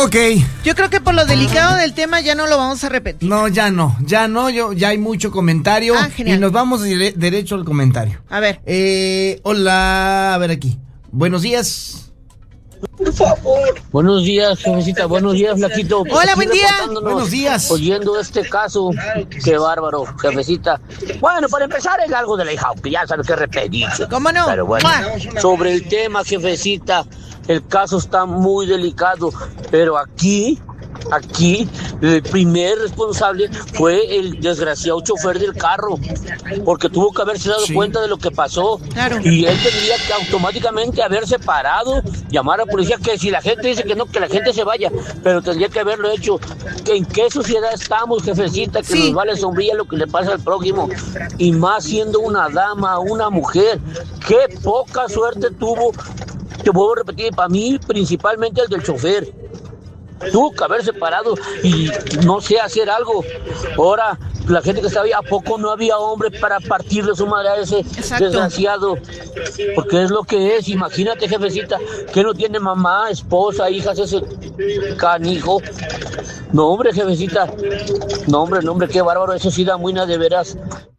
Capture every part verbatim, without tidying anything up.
Ok. Yo creo que por lo delicado del tema ya no lo vamos a repetir. No, ya no, ya no, yo, ya hay mucho comentario. Ah, genial. Y nos vamos dire- derecho al comentario. A ver. Eh, hola, a ver aquí. Buenos días. Por favor. Buenos días, jefecita. Buenos días, flaquito. Hola, buen día. Buenos días. Oyendo este caso, qué bárbaro, jefecita. Bueno, para empezar es algo de la hija, que ya sabes que repetirse. ¿Cómo no? Pero bueno, ¡Mua! sobre el tema, jefecita, el caso está muy delicado, pero aquí, aquí, el primer responsable fue el desgraciado chofer del carro, porque tuvo que haberse dado Sí. cuenta de lo que pasó. Claro. Y él tendría que automáticamente haberse parado, llamar a la policía, que si la gente dice que no, que la gente se vaya, pero tendría que haberlo hecho. ¿En qué sociedad estamos, jefecita, que Sí. nos vale sombrilla lo que le pasa al prójimo? Y más siendo una dama, una mujer, qué poca suerte tuvo. Te vuelvo a repetir, para mí principalmente el del chofer. Tuvo que haberse parado y no sé, hacer algo. Ahora, la gente que estaba ahí, ¿a poco no había hombre para partirle su madre a ese Exacto. desgraciado? Porque es lo que es. Imagínate, jefecita, que no tiene mamá, esposa, hijas, ese canijo. No, hombre, jefecita. No, hombre, no, hombre, qué bárbaro. Eso sí da muina de veras.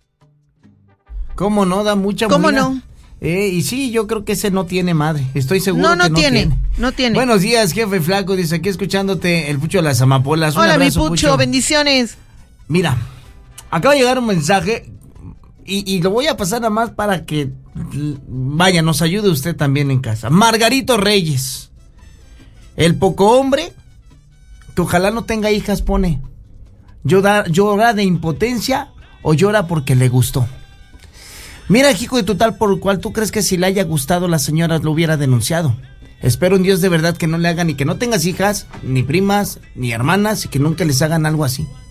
¿Cómo no? Da mucha ¿Cómo muina. no? Eh, y sí, yo creo que ese no tiene madre. Estoy seguro No, no que no tiene, tiene. no tiene. Buenos días, jefe flaco. Dice aquí escuchándote el Pucho de las Amapolas. Un Hola, mi abrazo, Pucho, bendiciones. Mira, acaba de llegar un mensaje y, y lo voy a pasar nada más para que, vaya, nos ayude usted también en casa. Margarito Reyes, el poco hombre que ojalá no tenga hijas, pone. Llora, llora de impotencia o llora porque le gustó. Mira, hijo de total, por el cual tú crees que si le haya gustado la señora lo hubiera denunciado. Espero en Dios de verdad que no le hagan y que no tengas hijas, ni primas, ni hermanas y que nunca les hagan algo así.